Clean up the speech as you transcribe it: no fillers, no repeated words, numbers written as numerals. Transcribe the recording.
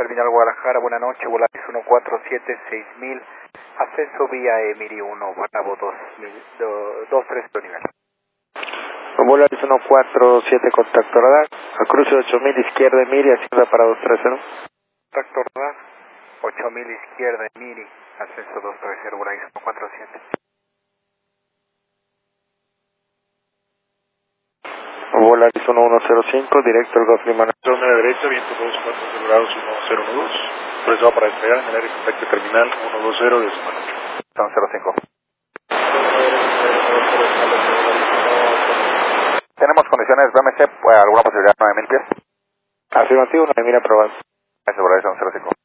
Terminal Guadalajara, buena noche, Volaris 147-6000, ascenso vía Emiri 1, Bravo 230 nivel. Volaris 147, contacto radar, a cruce 8000 izquierda Emiri, ascienda para 230. Contacto radar, 8000 izquierda Emiri, ascenso 230, Volaris 147. Volaris 1105, directo al Golf Lima. Zona de derecha, viento 24 grados 1012, presionado para despegar en el área de contacto terminal 120 de Semana 105. Tenemos condiciones BMC, alguna posibilidad 9000 pies. Afirmativo, 9000 aprobado. Ese Volaris 105.